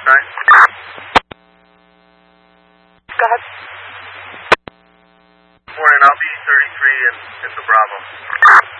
Nine. Go ahead. Morning, I'll be 33 in the Bravo.